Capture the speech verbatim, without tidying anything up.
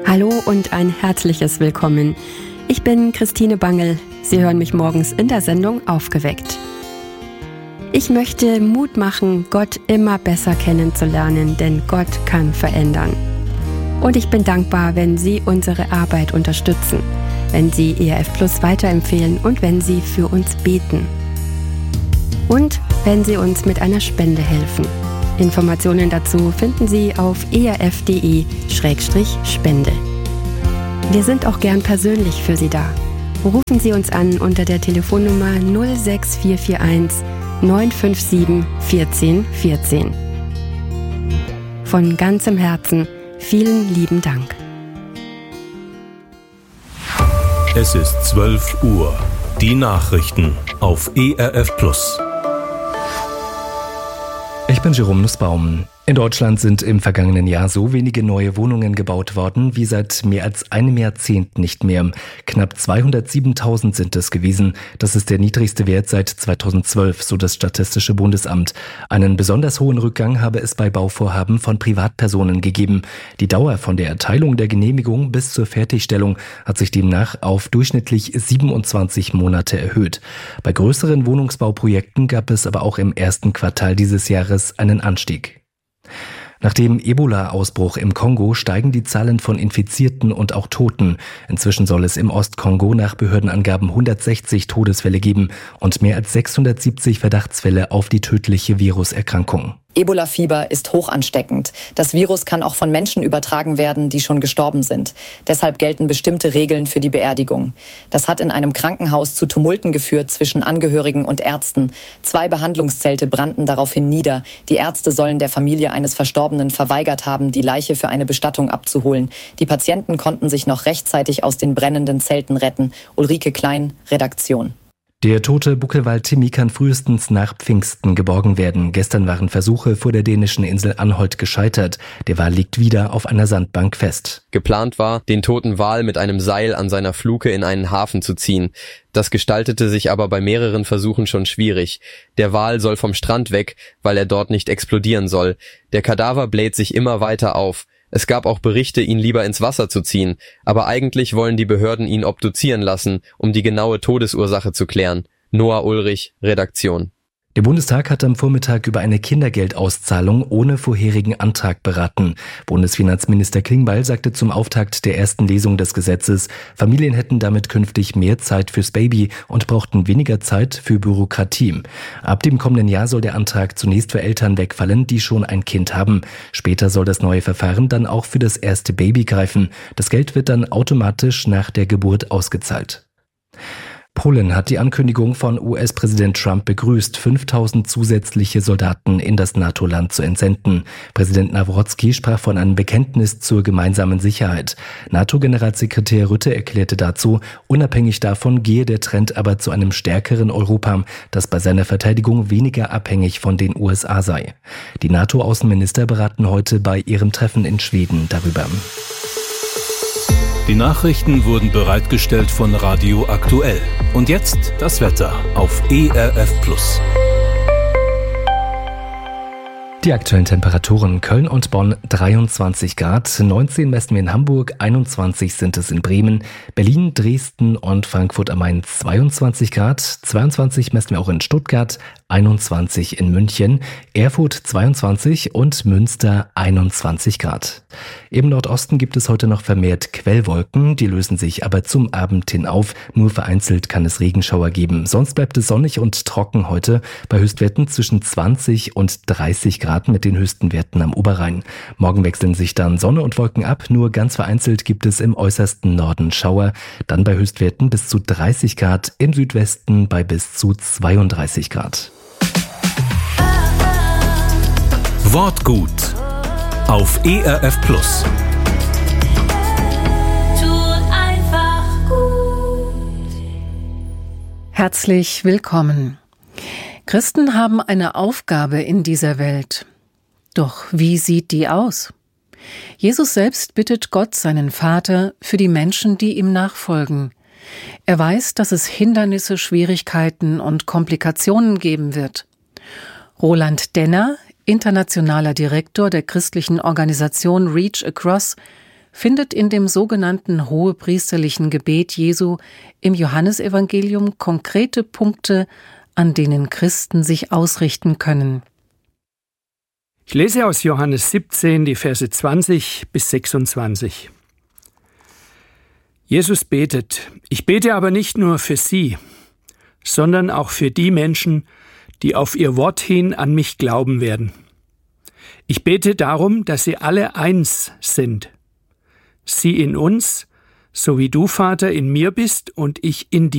Hallo und ein herzliches Willkommen. Ich bin Christine Bangel. Sie hören mich morgens in der Sendung Aufgeweckt. Ich möchte Mut machen, Gott immer besser kennenzulernen, denn Gott kann verändern. Und ich bin dankbar, wenn Sie unsere Arbeit unterstützen, wenn Sie E R F Plus weiterempfehlen und wenn Sie für uns beten. Und wenn Sie uns mit einer Spende helfen. Informationen dazu finden Sie auf e r f punkt d e slash spende. Wir sind auch gern persönlich für Sie da. Rufen Sie uns an unter der Telefonnummer null sechs vier vier eins neun fünf sieben eins vier ein vier. Von ganzem Herzen vielen lieben Dank. Es ist zwölf Uhr. Die Nachrichten auf E R F Plus. Ich bin Jerome Nussbaum. In Deutschland sind im vergangenen Jahr so wenige neue Wohnungen gebaut worden wie seit mehr als einem Jahrzehnt nicht mehr. Knapp zweihundertsiebentausend sind es gewesen. Das ist der niedrigste Wert seit zweitausendzwölf, so das Statistische Bundesamt. Einen besonders hohen Rückgang habe es bei Bauvorhaben von Privatpersonen gegeben. Die Dauer von der Erteilung der Genehmigung bis zur Fertigstellung hat sich demnach auf durchschnittlich siebenundzwanzig Monate erhöht. Bei größeren Wohnungsbauprojekten gab es aber auch im ersten Quartal dieses Jahres einen Anstieg. Nach dem Ebola-Ausbruch im Kongo steigen die Zahlen von Infizierten und auch Toten. Inzwischen soll es im Ostkongo nach Behördenangaben hundertsechzig Todesfälle geben und mehr als sechshundertsiebzig Verdachtsfälle auf die tödliche Viruserkrankung. Ebola-Fieber ist hoch ansteckend. Das Virus kann auch von Menschen übertragen werden, die schon gestorben sind. Deshalb gelten bestimmte Regeln für die Beerdigung. Das hat in einem Krankenhaus zu Tumulten geführt zwischen Angehörigen und Ärzten. Zwei Behandlungszelte brannten daraufhin nieder. Die Ärzte sollen der Familie eines Verstorbenen verweigert haben, die Leiche für eine Bestattung abzuholen. Die Patienten konnten sich noch rechtzeitig aus den brennenden Zelten retten. Ulrike Klein, Redaktion. Der tote Buckelwal Timmy kann frühestens nach Pfingsten geborgen werden. Gestern waren Versuche vor der dänischen Insel Anholt gescheitert. Der Wal liegt wieder auf einer Sandbank fest. Geplant war, den toten Wal mit einem Seil an seiner Fluke in einen Hafen zu ziehen. Das gestaltete sich aber bei mehreren Versuchen schon schwierig. Der Wal soll vom Strand weg, weil er dort nicht explodieren soll. Der Kadaver bläht sich immer weiter auf. Es gab auch Berichte, ihn lieber ins Wasser zu ziehen, aber eigentlich wollen die Behörden ihn obduzieren lassen, um die genaue Todesursache zu klären. Noah Ulrich, Redaktion. Der Bundestag hat am Vormittag über eine Kindergeldauszahlung ohne vorherigen Antrag beraten. Bundesfinanzminister Klingbeil sagte zum Auftakt der ersten Lesung des Gesetzes, Familien hätten damit künftig mehr Zeit fürs Baby und brauchten weniger Zeit für Bürokratie. Ab dem kommenden Jahr soll der Antrag zunächst für Eltern wegfallen, die schon ein Kind haben. Später soll das neue Verfahren dann auch für das erste Baby greifen. Das Geld wird dann automatisch nach der Geburt ausgezahlt. Polen hat die Ankündigung von U S-Präsident Trump begrüßt, fünftausend zusätzliche Soldaten in das NATO-Land zu entsenden. Präsident Nawrocki sprach von einem Bekenntnis zur gemeinsamen Sicherheit. NATO-Generalsekretär Rutte erklärte dazu, unabhängig davon gehe der Trend aber zu einem stärkeren Europa, das bei seiner Verteidigung weniger abhängig von den U S A sei. Die NATO-Außenminister beraten heute bei ihrem Treffen in Schweden darüber. Die Nachrichten wurden bereitgestellt von Radio Aktuell. Und jetzt das Wetter auf E R F Plus. Die aktuellen Temperaturen: Köln und Bonn dreiundzwanzig Grad, neunzehn messen wir in Hamburg, einundzwanzig sind es in Bremen, Berlin, Dresden und Frankfurt am Main zweiundzwanzig Grad, zweiundzwanzig messen wir auch in Stuttgart, einundzwanzig in München, Erfurt zweiundzwanzig und Münster einundzwanzig Grad. Im Nordosten gibt es heute noch vermehrt Quellwolken, die lösen sich aber zum Abend hin auf. Nur vereinzelt kann es Regenschauer geben. Sonst bleibt es sonnig und trocken heute bei Höchstwerten zwischen zwanzig und dreißig Grad mit den höchsten Werten am Oberrhein. Morgen wechseln sich dann Sonne und Wolken ab. Nur ganz vereinzelt gibt es im äußersten Norden Schauer. Dann bei Höchstwerten bis zu dreißig Grad, im Südwesten bei bis zu zweiunddreißig Grad. Wortgut auf E R F Plus. Tut einfach gut. Herzlich willkommen. Christen haben eine Aufgabe in dieser Welt. Doch wie sieht die aus? Jesus selbst bittet Gott, seinen Vater, für die Menschen, die ihm nachfolgen. Er weiß, dass es Hindernisse, Schwierigkeiten und Komplikationen geben wird. Roland Denner, internationaler Direktor der christlichen Organisation Reach Across, findet in dem sogenannten hohepriesterlichen Gebet Jesu im Johannesevangelium konkrete Punkte, an denen Christen sich ausrichten können. Ich lese aus Johannes siebzehn, die Verse zwanzig bis sechsundzwanzig. Jesus betet: Ich bete aber nicht nur für sie, sondern auch für die Menschen, die auf ihr Wort hin an mich glauben werden. Ich bete darum, dass sie alle eins sind. Sie in uns, so wie du, Vater, in mir bist und ich in dir.